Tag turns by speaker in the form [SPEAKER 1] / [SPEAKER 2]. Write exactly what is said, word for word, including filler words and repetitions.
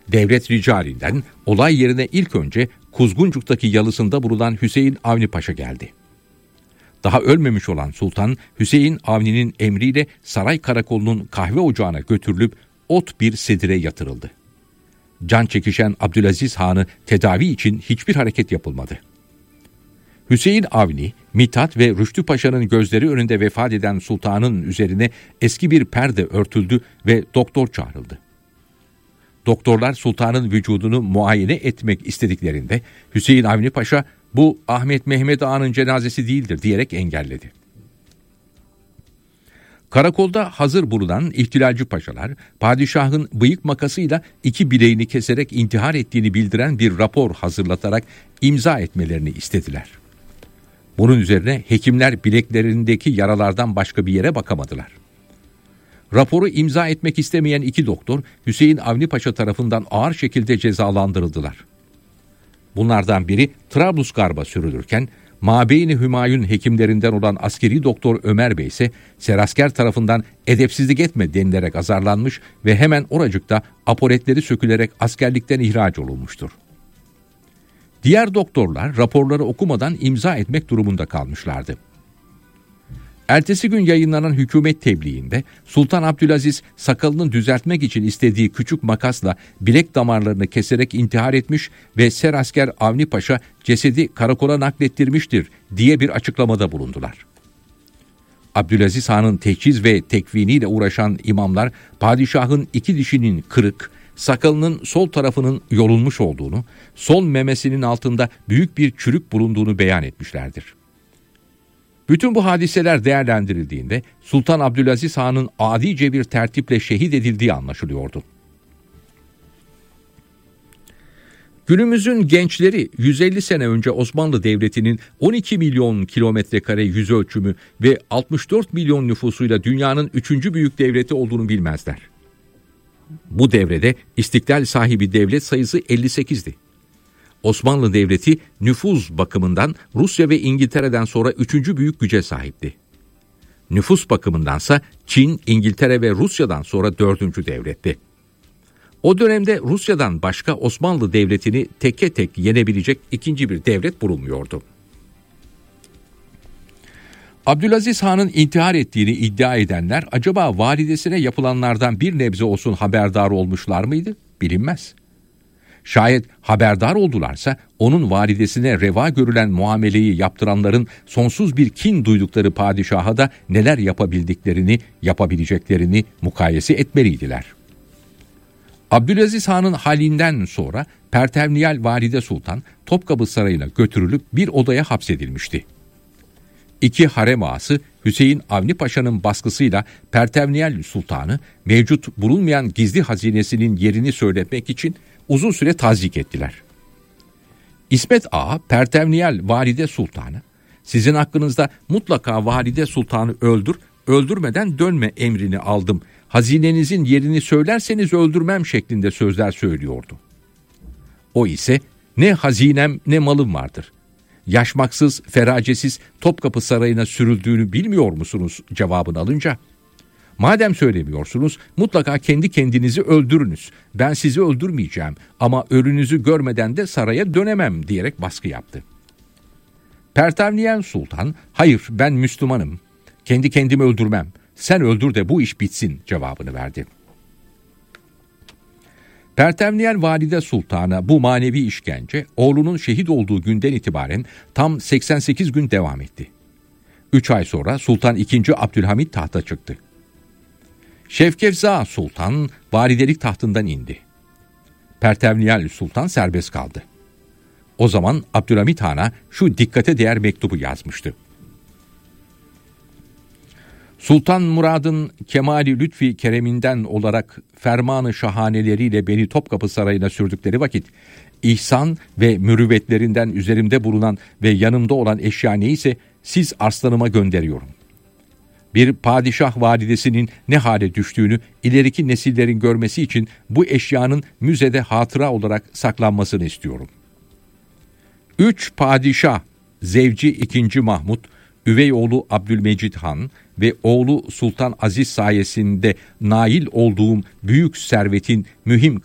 [SPEAKER 1] Devlet ricalinden olay yerine ilk önce Kuzguncuk'taki yalısında bulunan Hüseyin Avni Paşa geldi. Daha ölmemiş olan sultan, Hüseyin Avni'nin emriyle saray karakolunun kahve ocağına götürülüp ot bir sedire yatırıldı. Can çekişen Abdülaziz Han'ı tedavi için hiçbir hareket yapılmadı. Hüseyin Avni, Mithat ve Rüştü Paşa'nın gözleri önünde vefat eden sultanın üzerine eski bir perde örtüldü ve doktor çağrıldı. Doktorlar sultanın vücudunu muayene etmek istediklerinde Hüseyin Avni Paşa, "Bu Ahmet Mehmet Ağa'nın cenazesi değildir" diyerek engelledi. Karakolda hazır bulunan ihtilalci paşalar, padişahın bıyık makasıyla iki bileğini keserek intihar ettiğini bildiren bir rapor hazırlatarak imza etmelerini istediler. Bunun üzerine hekimler bileklerindeki yaralardan başka bir yere bakamadılar. Raporu imza etmek istemeyen iki doktor, Hüseyin Avni Paşa tarafından ağır şekilde cezalandırıldılar. Bunlardan biri Trablusgarp'a sürülürken, Mabeyni Hümayun hekimlerinden olan askeri doktor Ömer Bey ise serasker tarafından edepsizlik etme denilerek azarlanmış ve hemen oracıkta apoletleri sökülerek askerlikten ihraç olunmuştur. Diğer doktorlar raporları okumadan imza etmek durumunda kalmışlardı. Ertesi gün yayınlanan hükümet tebliğinde Sultan Abdülaziz sakalını düzeltmek için istediği küçük makasla bilek damarlarını keserek intihar etmiş ve serasker Avni Paşa cesedi karakola naklettirmiştir diye bir açıklamada bulundular. Abdülaziz Han'ın teçhiz ve tekviniyle uğraşan imamlar padişahın iki dişinin kırık, sakalının sol tarafının yorulmuş olduğunu, sol memesinin altında büyük bir çürük bulunduğunu beyan etmişlerdir. Bütün bu hadiseler değerlendirildiğinde Sultan Abdülaziz Han'ın adice bir tertiple şehit edildiği anlaşılıyordu. Günümüzün gençleri yüz elli sene önce Osmanlı Devleti'nin on iki milyon kilometre kare yüz ölçümü ve altmış dört milyon nüfusuyla dünyanın üçüncü büyük devleti olduğunu bilmezler. Bu devrede istiklal sahibi devlet sayısı elli sekizdi. Osmanlı Devleti nüfuz bakımından Rusya ve İngiltere'den sonra üçüncü büyük güce sahipti. Nüfus bakımındansa Çin, İngiltere ve Rusya'dan sonra dördüncü devletti. O dönemde Rusya'dan başka Osmanlı Devleti'ni teke tek yenebilecek ikinci bir devlet bulunmuyordu. Abdülaziz Han'ın intihar ettiğini iddia edenler acaba validesine yapılanlardan bir nebze olsun haberdar olmuşlar mıydı? Bilinmez. Şayet haberdar oldularsa onun validesine reva görülen muameleyi yaptıranların sonsuz bir kin duydukları padişaha da neler yapabildiklerini, yapabileceklerini mukayese etmeliydiler. Abdülaziz Han'ın halinden sonra Pertevniyal Valide Sultan Topkapı Sarayı'na götürülüp bir odaya hapsedilmişti. İki harem ağası Hüseyin Avni Paşa'nın baskısıyla Pertevniyal Sultan'ı mevcut bulunmayan gizli hazinesinin yerini söylemek için uzun süre tazyik ettiler. İsmet Ağa, Pertevniyal Valide Sultan'ı, "Sizin hakkınızda mutlaka Valide Sultan'ı öldür, öldürmeden dönme emrini aldım. Hazinenizin yerini söylerseniz öldürmem" şeklinde sözler söylüyordu. O ise "Ne hazinem ne malım vardır. Yaşmaksız, feracesiz Topkapı Sarayı'na sürüldüğünü bilmiyor musunuz?" cevabını alınca, "Madem söylemiyorsunuz mutlaka kendi kendinizi öldürünüz. Ben sizi öldürmeyeceğim ama ölünüzü görmeden de saraya dönemem" diyerek baskı yaptı. Pertevniyal Sultan, "Hayır, ben Müslümanım. Kendi kendimi öldürmem. Sen öldür de bu iş bitsin" cevabını verdi. Pertevniyal Valide Sultan'a bu manevi işkence oğlunun şehit olduğu günden itibaren tam seksen sekiz gün devam etti. üç ay sonra Sultan ikinci. Abdülhamit tahta çıktı. Şevkefza Sultan validelik tahtından indi. Pertevniyal Sultan serbest kaldı. O zaman Abdülhamit Han'a şu dikkate değer mektubu yazmıştı. "Sultan Murad'ın kemali lütfi kereminden olarak fermanı şahaneleriyle beni Topkapı Sarayı'na sürdükleri vakit ihsan ve mürüvvetlerinden üzerimde bulunan ve yanımda olan eşya neyse siz arslanıma gönderiyorum. Bir padişah validesinin ne hale düştüğünü ileriki nesillerin görmesi için bu eşyanın müzede hatıra olarak saklanmasını istiyorum. Üç padişah, zevci ikinci. Mahmud, üvey oğlu Abdülmecid Han ve oğlu Sultan Aziz sayesinde nail olduğum büyük servetin mühim